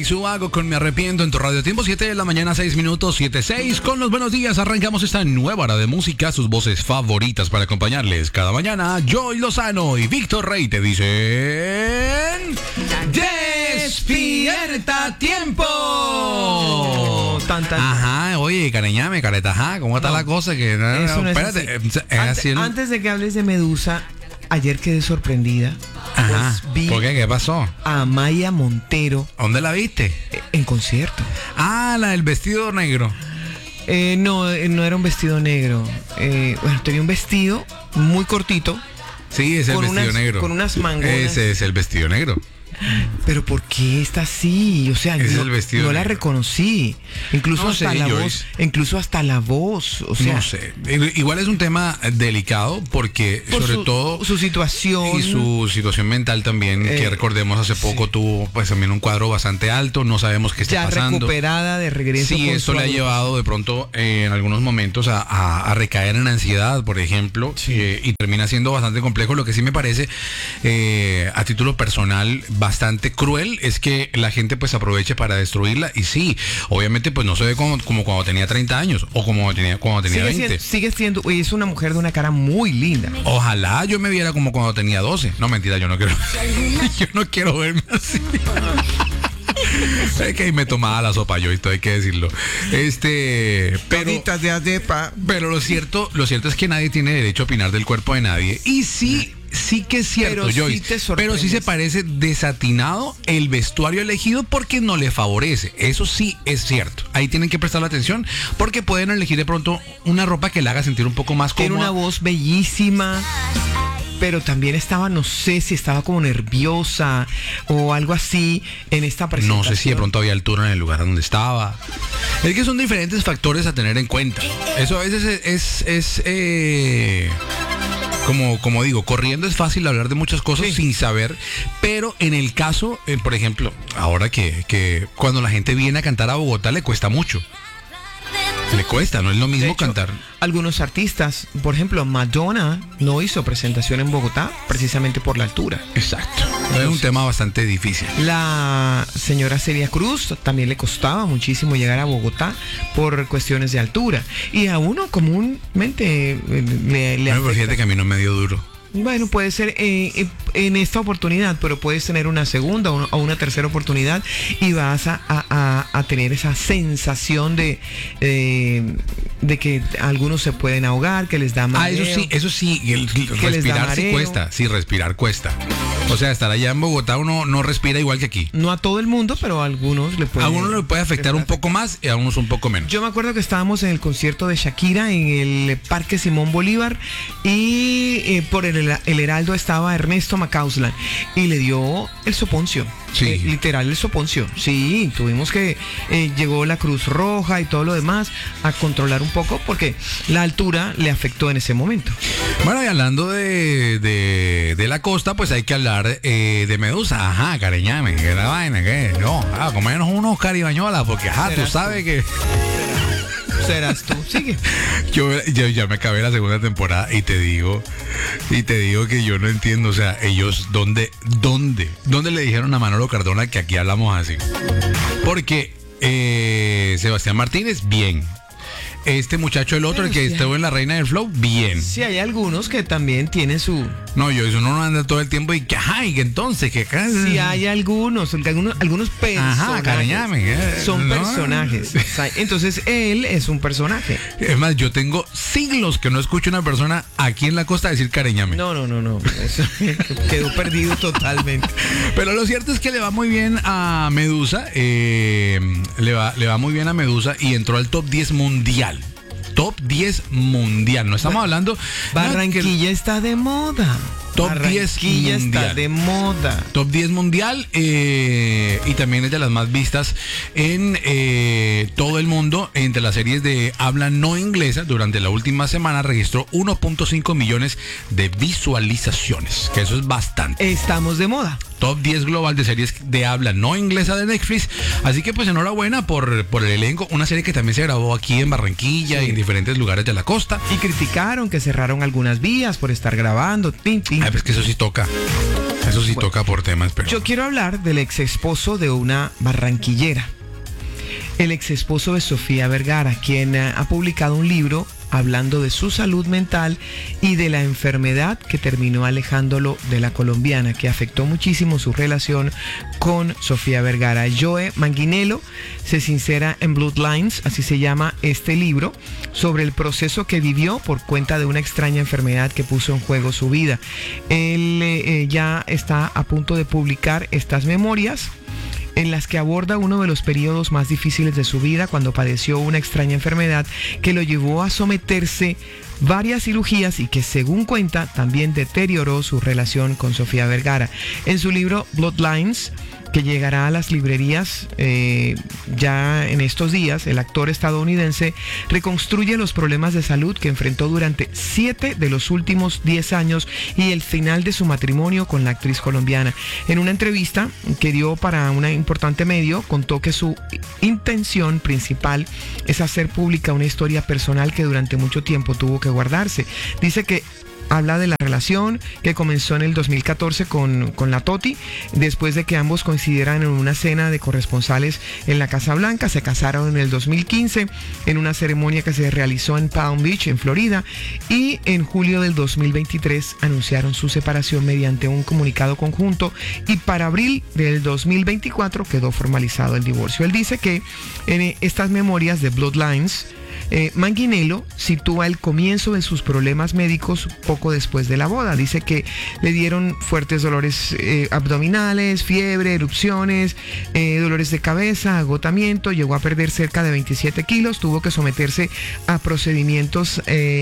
Suago con Me Arrepiento en tu radio. Tiempo 7 de la mañana, 6 minutos, 7:06. Con los buenos días arrancamos esta nueva hora de música, sus voces favoritas para acompañarles cada mañana. Joy Lozano y Víctor Rey te dicen... ¡Despierta tiempo! Ajá, oye, careñame, careta, ¿cómo está la cosa? Que no, espérate. Antes de que hables de Medusa, ayer quedé sorprendida. Ajá. Pues vi ¿Por qué? ¿Qué pasó? a Maya Montero ¿Dónde la viste? en concierto. Ah, la del vestido negro. No era un vestido negro. Bueno, tenía un vestido muy cortito. Sí, es el vestido negro. Con unas mangonas. Ese es el vestido negro. Pero ¿por qué está así? O sea, Es el vestido no la negro. reconocí. Incluso No hasta sé, la Joyce. voz. Incluso hasta la voz. O sea, No sé. Igual es un tema delicado porque por sobre todo su situación. y su situación mental también, que recordemos hace poco tuvo pues también un cuadro bastante alto, no sabemos qué está ya pasando. recuperada de regreso. Sí, con esto su le ha adulto. llevado de pronto en algunos momentos a recaer en ansiedad, por ejemplo, y termina siendo bastante complejo. Lo que sí me parece, a título personal, bastante cruel es que la gente pues aproveche para destruirla. Y sí, obviamente pues no se ve como cuando tenía 30 años o como cuando tenía 20. Sigue siendo, y es una mujer de una cara muy linda. Ojalá yo me viera como cuando tenía 12. No, mentira, yo no quiero. Yo no quiero verme así. Es que ahí me tomaba la sopa yo, esto hay que decirlo. Toditas de adepa. Pero lo cierto es que nadie tiene derecho a opinar del cuerpo de nadie. Y sí que es cierto, Pero sí Joyce, te sorprendes. pero sí se parece desatinado el vestuario elegido porque no le favorece. Eso sí es cierto. Ahí tienen que prestar la atención porque pueden elegir de pronto una ropa que la haga sentir un poco más cómoda. Tiene una voz bellísima. Pero también estaba, no sé si estaba como nerviosa o algo así en esta presentación. No sé si de pronto había altura en el lugar donde estaba. Es que son diferentes factores a tener en cuenta. Eso a veces es como digo, corriendo es fácil hablar de muchas cosas sin saber, pero en el caso, por ejemplo, ahora que cuando la gente viene a cantar a Bogotá le cuesta mucho. Le cuesta, no es lo mismo De hecho, cantar. Algunos artistas, por ejemplo, Madonna no hizo presentación en Bogotá precisamente por la altura. Exacto. Es un tema bastante difícil. La señora Celia Cruz también le costaba muchísimo llegar a Bogotá por cuestiones de altura. Y a uno comúnmente le Bueno, pero afecta. fíjate que a mí no me dio duro. Bueno, puede ser en esta oportunidad, pero puedes tener una segunda o una tercera oportunidad y vas a tener esa sensación de que algunos se pueden ahogar, que les da mareo. Eso sí, les da respirar sí mareo. cuesta, sí, respirar cuesta. O sea, estar allá en Bogotá uno no respira igual que aquí. No a todo el mundo, pero a algunos le puede. A uno le puede afectar un poco más y a unos un poco menos. Yo me acuerdo que estábamos en el concierto de Shakira en el Parque Simón Bolívar y por el Heraldo estaba Ernesto Macauslan y le dio el soponcio. Sí. Literal el soponcio. Sí, tuvimos que llegó la Cruz Roja y todo lo demás a controlar un poco porque la altura le afectó en ese momento. Bueno, y hablando de la costa, pues hay que hablar de Medusa. Ajá, cariñame, que la vaina, que no, comernos unos caribañolas, porque ajá, tú sabes que Serás tú. Sigue. yo ya me acabé la segunda temporada y te digo que yo no entiendo, o sea, ellos ¿dónde le dijeron a Manolo Cardona que aquí hablamos así? Porque Sebastián Martínez, bien. Este muchacho, el otro, el que estuvo en La Reina del Flow, bien. Sí, hay algunos que también tienen su... No, uno no anda todo el tiempo y que, ajá, y que entonces, que acá... Sí, hay algunos personajes. Ajá, cariñame. Son No. personajes. O sea, entonces, él es un personaje. Es más, yo tengo siglos que no escucho a una persona aquí en la costa decir cariñame. No. Eso quedó perdido totalmente. Pero lo cierto es que le va muy bien a Medusa. Le va muy bien a Medusa y entró al top 10 mundial. Top 10 mundial. No estamos hablando... Barranquilla está de moda. Top 10 Barranquilla mundial. está de moda. Top 10 mundial y también es de las más vistas en todo el mundo entre las series de habla no inglesa. Durante la última semana registró 1.5 millones de visualizaciones, que eso es bastante. Estamos de moda. Top 10 global de series de habla no inglesa de Netflix. Así que pues enhorabuena por el elenco. Una serie que también se grabó aquí en Barranquilla y en diferentes lugares de la costa. Y criticaron que cerraron algunas vías por estar grabando. Ay, pues que eso sí toca. Eso sí toca por temas, pero... Yo quiero hablar del ex esposo de una barranquillera. El ex esposo de Sofía Vergara, quien ha publicado un libro hablando de su salud mental y de la enfermedad que terminó alejándolo de la colombiana, que afectó muchísimo su relación con Sofía Vergara. Joe Manganiello se sincera en Bloodlines, así se llama este libro, sobre el proceso que vivió por cuenta de una extraña enfermedad que puso en juego su vida. Él ya está a punto de publicar estas memorias, en las que aborda uno de los periodos más difíciles de su vida, cuando padeció una extraña enfermedad que lo llevó a someterse varias cirugías y que, según cuenta, también deterioró su relación con Sofía Vergara. En su libro Bloodlines, que llegará a las librerías ya en estos días, el actor estadounidense reconstruye los problemas de salud que enfrentó durante 7 de los últimos 10 años y el final de su matrimonio con la actriz colombiana. En una entrevista que dio para un importante medio, contó que su intención principal es hacer pública una historia personal que durante mucho tiempo tuvo que guardarse. Dice que habla de la relación que comenzó en el 2014 con la Toti, después de que ambos coincidieran en una cena de corresponsales en la Casa Blanca. Se casaron en el 2015 en una ceremonia que se realizó en Palm Beach, en Florida, y en julio del 2023 anunciaron su separación mediante un comunicado conjunto, y para abril del 2024 quedó formalizado el divorcio. Él dice que en estas memorias de Bloodlines, Manganiello sitúa el comienzo de sus problemas médicos poco después de la boda. Dice que le dieron fuertes dolores abdominales, fiebre, erupciones, dolores de cabeza, agotamiento. Llegó a perder cerca de 27 kilos. Tuvo que someterse a procedimientos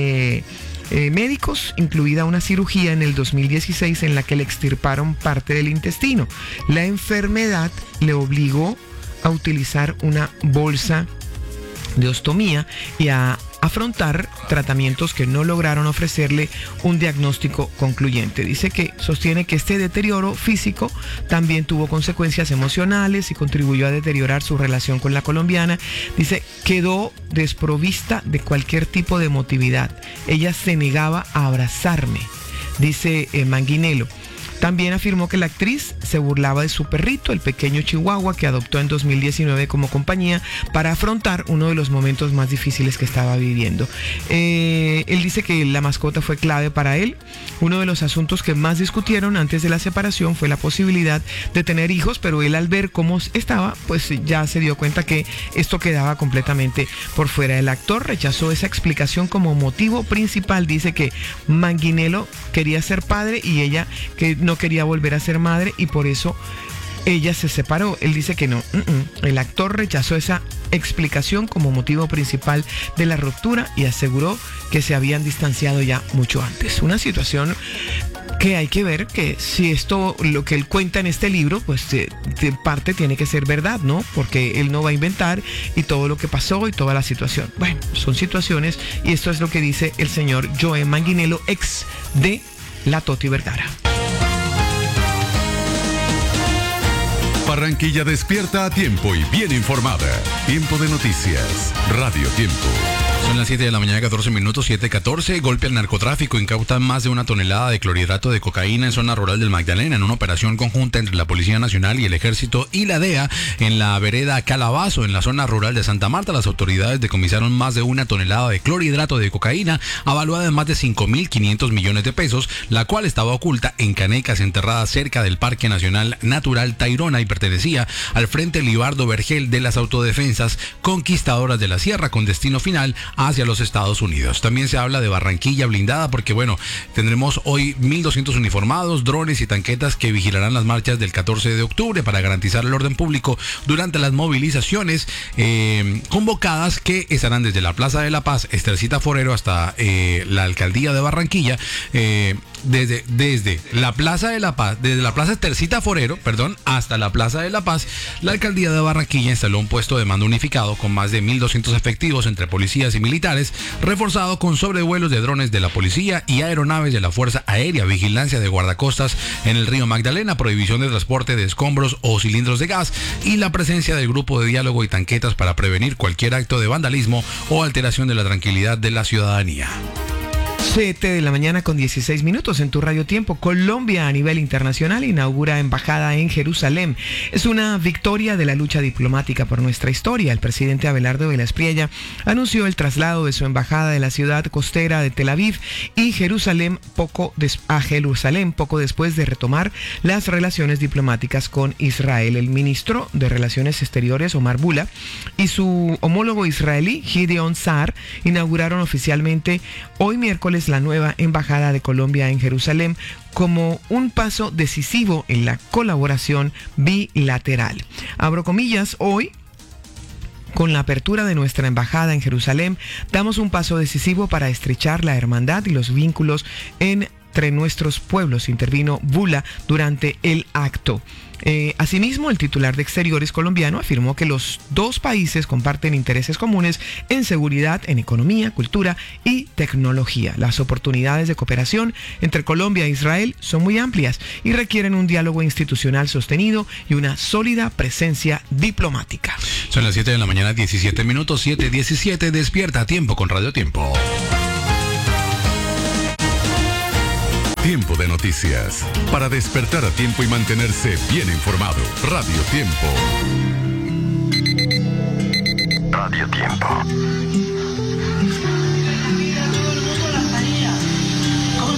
médicos, incluida una cirugía en el 2016 en la que le extirparon parte del intestino. La enfermedad le obligó a utilizar una bolsa de ostomía y a afrontar tratamientos que no lograron ofrecerle un diagnóstico concluyente. Dice que sostiene que este deterioro físico también tuvo consecuencias emocionales y contribuyó a deteriorar su relación con la colombiana. Dice, quedó desprovista de cualquier tipo de emotividad. Ella se negaba a abrazarme, dice Manganiello. También afirmó que la actriz se burlaba de su perrito, el pequeño chihuahua que adoptó en 2019 como compañía para afrontar uno de los momentos más difíciles que estaba viviendo. Él dice que la mascota fue clave para él. Uno de los asuntos que más discutieron antes de la separación fue la posibilidad de tener hijos, pero él, al ver cómo estaba, pues ya se dio cuenta que esto quedaba completamente por fuera. El actor rechazó esa explicación como motivo principal. Dice que Manganiello quería ser padre y ella que no quería volver a ser madre, y por eso ella se separó. Él dice que no. El actor rechazó esa explicación como motivo principal de la ruptura y aseguró que se habían distanciado ya mucho antes. Una situación que hay que ver que si esto, lo que él cuenta en este libro, pues de parte tiene que ser verdad, ¿no? Porque él no va a inventar, y todo lo que pasó y toda la situación. Bueno, son situaciones, y esto es lo que dice el señor Joe Manganiello, ex de la Toti Vergara. Barranquilla despierta a tiempo y bien informada. Tiempo de noticias. Radio Tiempo. Son las 7 de la mañana, 14 minutos, 7:14. Golpe al narcotráfico. Incautan más de 1 tonelada de clorhidrato de cocaína en zona rural del Magdalena, en una operación conjunta entre la Policía Nacional y el Ejército y la DEA en la vereda Calabazo, en la zona rural de Santa Marta. Las autoridades decomisaron más de 1 tonelada de clorhidrato de cocaína, avaluada en más de 5.500 millones de pesos, la cual estaba oculta en canecas enterradas cerca del Parque Nacional Natural Tayrona y pertenecía al Frente Libardo Vergel de las Autodefensas Conquistadoras de la Sierra, con destino final hacia los Estados Unidos. También se habla de Barranquilla blindada, porque bueno, tendremos hoy 1.200 uniformados, drones y tanquetas que vigilarán las marchas del 14 de octubre para garantizar el orden público durante las movilizaciones convocadas, que estarán desde la Plaza de la Paz, Estercita Forero, hasta la Alcaldía de Barranquilla. Desde la Plaza de la Paz, desde la Plaza Estercita Forero, hasta la Plaza de la Paz, la Alcaldía de Barranquilla instaló un puesto de mando unificado con más de 1.200 efectivos entre policías y militares, reforzado con sobrevuelos de drones de la policía y aeronaves de la Fuerza Aérea, vigilancia de guardacostas en el río Magdalena, prohibición de transporte de escombros o cilindros de gas, y la presencia del grupo de diálogo y tanquetas para prevenir cualquier acto de vandalismo o alteración de la tranquilidad de la ciudadanía. 7:16 en tu Radio Tiempo. Colombia a nivel internacional inaugura embajada en Jerusalén. Es una victoria de la lucha diplomática por nuestra historia. El presidente Abelardo Vélez Priella anunció el traslado de su embajada de la ciudad costera de Tel Aviv y Jerusalén poco después de retomar las relaciones diplomáticas con Israel. El ministro de Relaciones Exteriores, Omar Bula, y su homólogo israelí, Gideon Saar, inauguraron oficialmente hoy miércoles la nueva embajada de Colombia en Jerusalén como un paso decisivo en la colaboración bilateral. Abro comillas, hoy, con la apertura de nuestra embajada en Jerusalén, damos un paso decisivo para estrechar la hermandad y los vínculos entre nuestros pueblos, intervino Bula durante el acto. Asimismo, el titular de Exteriores colombiano afirmó que los dos países comparten intereses comunes en seguridad, en economía, cultura y tecnología. Las oportunidades de cooperación entre Colombia e Israel son muy amplias y requieren un diálogo institucional sostenido y una sólida presencia diplomática. Son las 7:17 a.m, 7:17, despierta a tiempo con Radio Tiempo. Tiempo de noticias. Para despertar a tiempo y mantenerse bien informado. Radio Tiempo. Radio Tiempo.